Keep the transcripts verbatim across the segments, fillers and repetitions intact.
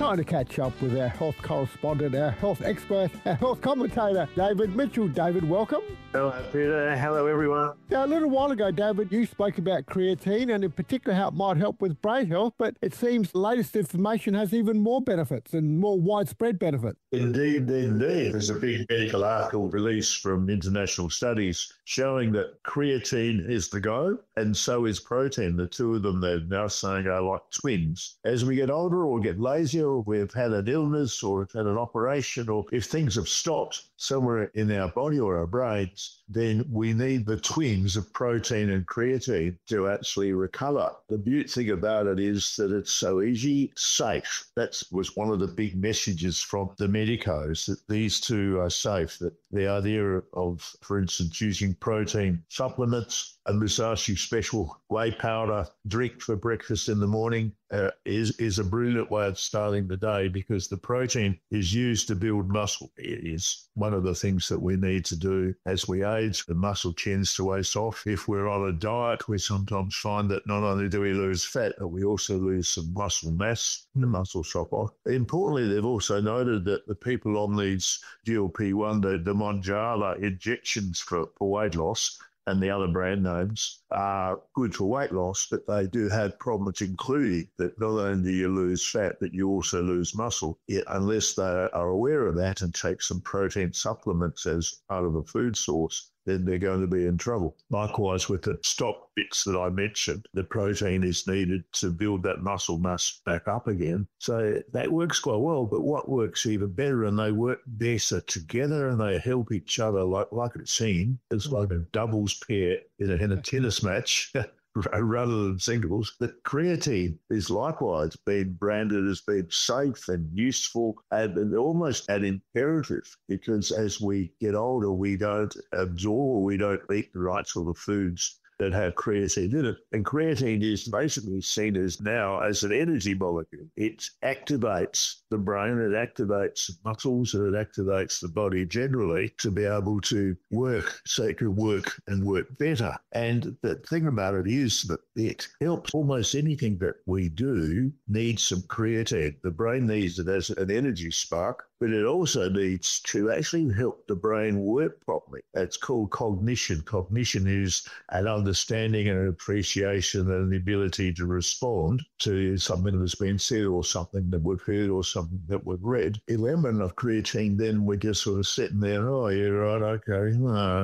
Time to catch up with our health correspondent, our health expert, our health commentator, David Mitchell. David, welcome. Hello, Peter. Hello, everyone. Now, a little while ago, David, you spoke about creatine and in particular how it might help with brain health, but it seems the latest information has even more benefits and more widespread benefits. Indeed, indeed. There's a big medical article released from international studies showing that creatine is the go, and so is protein. The two of them, they're now saying, are like twins. As we get older or get lazier, or we've had an illness or had an operation, or if things have stopped somewhere in our body or our brains, then we need the twins of protein and creatine to actually recover. The beauty thing about it is that it's so easy, safe. That was one of the big messages from the medicos, that these two are safe, that the idea of, for instance, using protein supplements, a Musashi special whey powder drink for breakfast in the morning uh, is, is a brilliant way of starting the day, because the protein is used to build muscle. It is one of the things that we need to do as we age. The muscle tends to waste off. If we're on a diet, we sometimes find that not only do we lose fat, but we also lose some muscle mass, the muscle chop off. Importantly, they've also noted that the people on these G L P one, the, the Mounjaro injections for, for weight loss, and the other brand names are good for weight loss, but they do have problems, including that not only do you lose fat, but you also lose muscle, it, unless they are aware of that and take some protein supplements as part of a food source. Then they're going to be in trouble. Likewise, with the stop bits that I mentioned, the protein is needed to build that muscle mass back up again. So that works quite well, but what works even better, and they work better together and they help each other, like, like it seemed, it's like a doubles pair in a, in a tennis match. Rather than singles. The creatine is likewise being branded as being safe and useful and, and almost an imperative, because as we get older, we don't absorb, we don't eat the right sort of foods that have creatine in it. And creatine is basically seen as now as an energy molecule. It activates the brain, it activates muscles, and it activates the body generally to be able to work, so it can work and work better. And the thing about it is that it helps almost anything that we do needs some creatine. The brain needs it as an energy spark, but it also needs to actually help the brain work properly. It's called cognition. Cognition is an understanding and an appreciation and the ability to respond to something that's been said or something that we've heard or something that we've read. If we haven't enough creatine, then we're just sort of sitting there, oh, yeah, right, okay.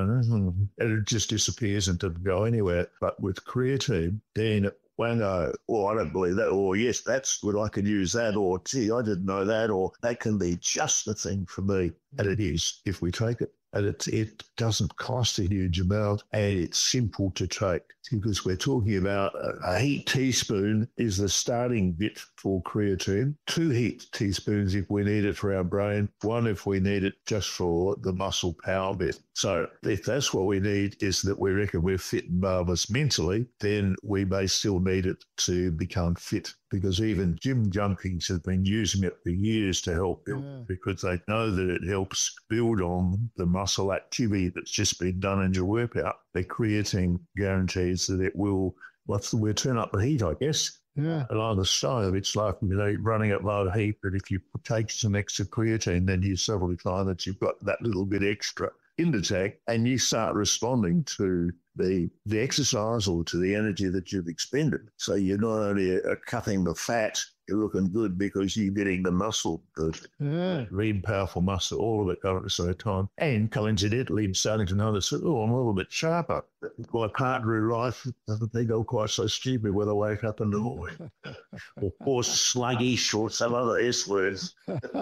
And it just disappears and doesn't go anywhere. But with creatine, then when uh, oh, I don't believe that, or yes, that's good, I can use that, or gee, I didn't know that, or that can be just the thing for me. And it is, if we take it. And it, it doesn't cost a huge amount, and it's simple to take, because we're talking about a, a heat teaspoon is the starting bit for creatine, two heat teaspoons if we need it for our brain, one if we need it just for the muscle power bit. So if that's what we need, is that we reckon we're fit and marvellous mentally, then we may still need it to become fit, because even gym junkies have been using it for years to help build, yeah. because they know that it helps build on the muscle activity that's just been done in your workout. The creatine guarantees that it will, what's the word, turn up the heat, I guess. Yeah. And on the stove, it's like, you know, running at low heat, but if you take some extra creatine, then you suddenly find that you've got that little bit extra in the tank, and you start responding to the the exercise or to the energy that you've expended. So you're not only uh, cutting the fat, you're looking good because you're getting the muscle good. Yeah. Lean, powerful muscle, all of it going at the same time. And coincidentally, I'm starting to notice that, oh, I'm a little bit sharper. My partner in life doesn't think I'm quite so stupid when I wake up in the morning. or, or sluggish or some other S words.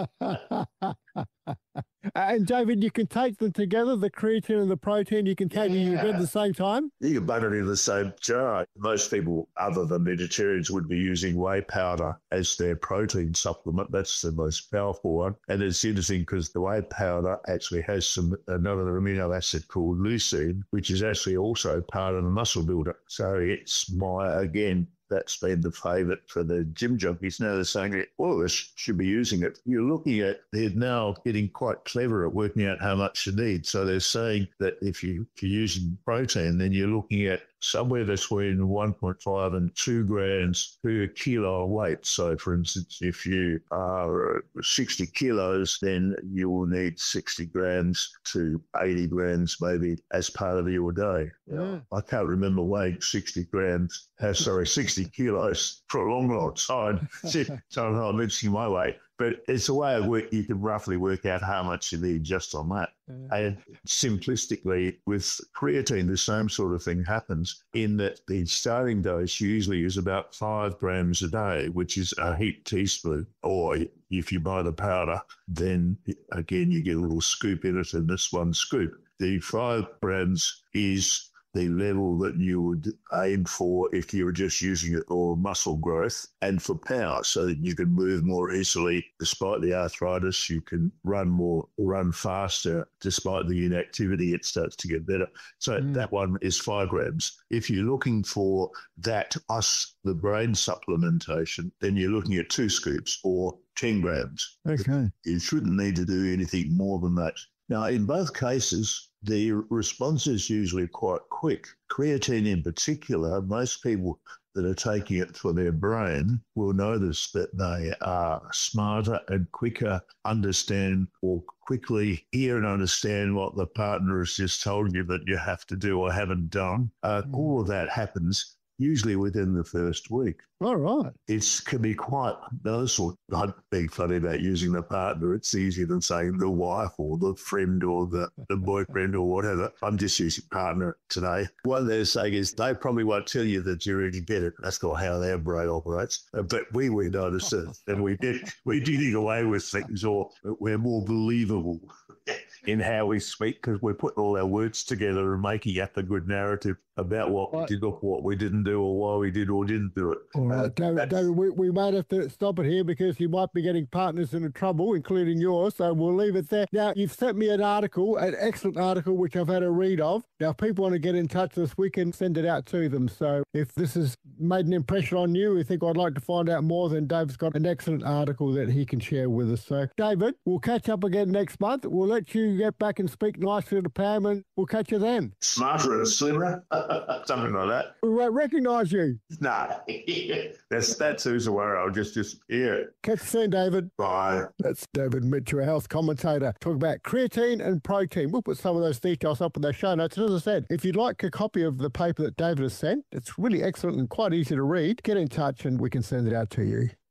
And David, you can take them together, the creatine and the protein, you can take yeah. them at the same time? You can butt it in the same jar. Most people, other than vegetarians, would be using whey powder as their protein supplement. That's the most powerful one. And it's interesting because the whey powder actually has some another amino acid called leucine, which is actually also part of the muscle builder. So it's my, again, that's been the favourite for the gym junkies. Now they're saying, oh, I should be using it. You're looking at, they're now getting quite clever at working out how much you need. So they're saying that if, you, if you're using protein, then you're looking at somewhere between one point five and two grams per kilo of weight. So, for instance, if you are sixty kilos, then you will need sixty grams to eighty grams maybe as part of your day. Yeah. I can't remember weighing sixty grams, uh, sorry, sixty kilos for a long, long time. So I'm not mentioning my weight. But it's a way of work, you can roughly work out how much you need just on that. Yeah. And simplistically, with creatine, the same sort of thing happens in that the starting dose usually is about five grams a day, which is a heaped teaspoon. Or if you buy the powder, then again, you get a little scoop in it in this one scoop. The five grams is the level that you would aim for if you were just using it for muscle growth and for power, so that you can move more easily despite the arthritis. You can run more, run faster despite the inactivity. It starts to get better. So mm. that one is five grams. If you're looking for that plus the brain supplementation, then you're looking at two scoops or ten grams. Okay. You shouldn't need to do anything more than that. Now, in both cases, the response is usually quite quick. Creatine in particular, most people that are taking it for their brain will notice that they are smarter and quicker, understand or quickly hear and understand what the partner has just told you that you have to do or haven't done. Uh, mm. All of that happens usually within the first week. All right. It can be quite noticeable. I'm being funny about using the partner. It's easier than saying the wife or the friend or the, the boyfriend or whatever. I'm just using partner today. What they're saying is they probably won't tell you that you're any better. That's not how their brain operates. But we, we notice it. And we did, we did get away with things, or we're more believable in how we speak because we're putting all our words together and making up a good narrative about what right. we did or what we didn't do or why we did or didn't do it. All right, uh, David, David we, we might have to stop it here because you might be getting partners into trouble, including yours, so we'll leave it there. Now, you've sent me an article, an excellent article, which I've had a read of. Now, if people want to get in touch with us, we can send it out to them. So if this has made an impression on you, you think I'd like to find out more, then David's got an excellent article that he can share with us. So, David, we'll catch up again next month. We'll let you get back and speak nicely to Pam, and we'll catch you then. Smarter and slimmer, something like that. We won't recognise you. No, that's that's who's the worry. I'll just just yeah. Catch you soon, David. Bye. That's David Mitchell, health commentator, talking about creatine and protein. We'll put some of those details up in the show notes. And as I said, if you'd like a copy of the paper that David has sent, it's really excellent and quite easy to read. Get in touch and we can send it out to you.